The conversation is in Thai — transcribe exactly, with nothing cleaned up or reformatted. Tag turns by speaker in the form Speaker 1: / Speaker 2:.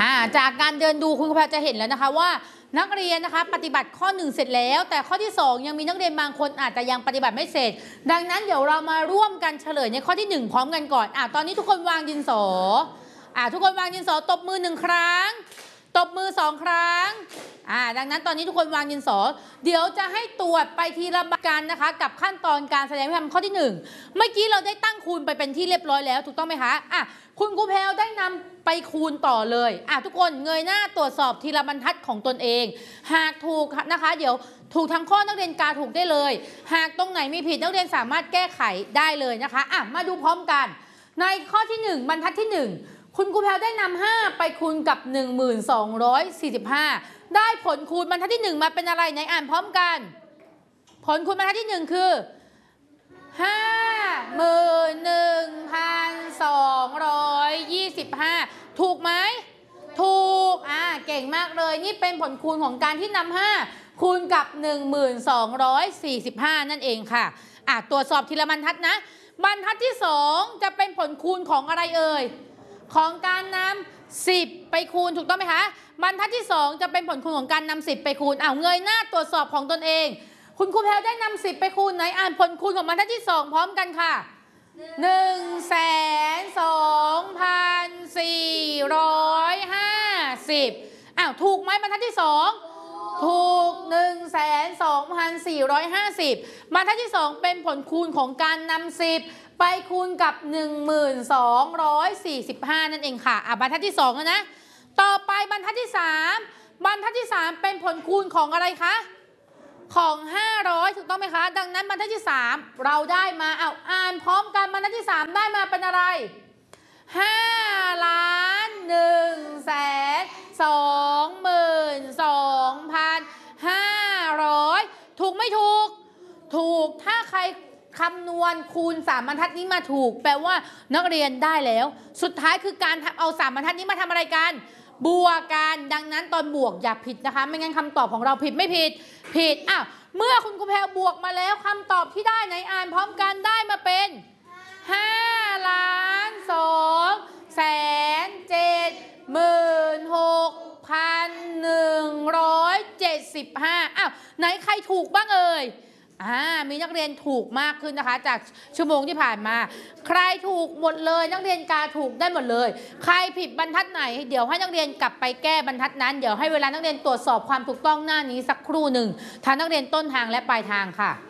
Speaker 1: อ่าจากการเดินดูคุณครูแพรจะเห็นแล้วนะคะว่านักเรียนนะคะปฏิบัติข้อหนึ่งเสร็จแล้วแต่ข้อที่สองยังมีนักเรียนบางคนอาจจะยังปฏิบัติไม่เสร็จดังนั้นเดี๋ยวเรามาร่วมกันเฉลยในข้อที่หนึ่งพร้อมกันก่อนอ่าตอนนี้ทุกคนวางดินสออ่าทุกคนวางดินสอตบมือหนึ่งครั้งตบมือสองครั้งอ่าดังนั้นตอนนี้ทุกคนวางดินสอเดี๋ยวจะให้ตรวจไปทีละการนะคะกับขั้นตอนการแสดงวิธีทำข้อที่หนึ่งเมื่อกี้เราได้ตั้งคูณไปเป็นที่เรียบร้อยแล้วถูกต้องไหมคะอ่ะคุณครูแพรได้นำไปคูณต่อเลยอ่ะทุกคนเงยหน้าตรวจสอบทีละบรรทัดของตนเองหากถูกนะคะเดี๋ยวถูกทั้งข้อนักเรียนกาถูกได้เลยหากตรงไหนมีผิดนักเรียนสามารถแก้ไขได้เลยนะคะอ่ะมาดูพร้อมกันในข้อที่หนึ่งบรรทัดที่หนึ่งคุณครูแพรได้นำห้าไปคูณกับ หนึ่งพันสองร้อยสี่สิบห้า ได้ผลคูณบรรทัดที่หนึ่งมาเป็นอะไรไหนอ่านพร้อมกันผลคูณบรรทัดที่หนึ่งคือห้าหมื่นหนึ่งพันสองร้อยยี่สิบห้าถูกไหมถูกอ่าเก่งมากเลยนี่เป็นผลคูณของการที่นำห้าคูณกับ หนึ่งพันสองร้อยสี่สิบห้า นั่นเองค่ะอ่ะตรวจสอบทีละบรรทัดนะบรรทัดที่สองจะเป็นผลคูณของอะไรเอ่ยของการนำสิบไปคูณถูกต้องไหมคะบรรทัดที่สองจะเป็นผลคูณของการนำสิบไปคูณอ้าวเงยหน้าตรวจสอบของตนเองคุณครูแพรได้นำสิบไปคูณไหนอ่านผลคูณของบรรทัดที่สองพร้อมกันค่ะหนึ่งแสนสองพันสี่ร้อยห้าสิบอ้าวถูกไหมบรรทัดที่สองถูกหนึ่งแสนสองพันสี่ร้อยห้าสิบบรรทัดที่สองเป็นผลคูณของการนำสิบไปคูณกับ หนึ่งพันสองร้อยสี่สิบห้า นั่นเองค่ะอ่ะบรรทัดที่สองแล้วนะต่อไปบรรทัดที่สามบรรทัดที่สามเป็นผลคูณของอะไรคะของห้าร้อยถูกต้องไหมคะดังนั้นบรรทัดที่สามเราได้มาเอาอ่านพร้อมกันบรรทัดที่สามได้มาเป็นอะไรห้าล้านหนึ่งแสนสองหมื่นสองพันห้าร้อยถูกไม่ถูกถูกถ้าใครคำนวณคูณสามบรรทัดนี้มาถูกแปลว่านักเรียนได้แล้วสุดท้ายคือการเอาสามบรรทัดนี้มาทำอะไรกันบวกกันดังนั้นตอนบวกอย่าผิดนะคะไม่งั้นคำตอบของเราผิดไม่ผิดผิดอ้าวเมื่อคุณครูแพรบวกมาแล้วคำตอบที่ได้ไหนอ่านพร้อมกันได้มาเป็นห้าล้านสองแสนเจ็ดหมื่นหกพันหนึ่งร้อยเจ็ดสิบห้าอ้าวไหนใครถูกบ้างเอ่ยอ่ามีนักเรียนถูกมากขึ้นนะคะจากชั่วโมงที่ผ่านมาใครถูกหมดเลยนักเรียนกาถูกได้หมดเลยใครผิดบรรทัดไหนเดี๋ยวให้นักเรียนกลับไปแก้บรรทัดนั้นเดี๋ยวให้เวลานักเรียนตรวจสอบความถูกต้องหน้านี้สักครู่หนึ่งทั้งนักเรียนต้นทางและปลายทางค่ะ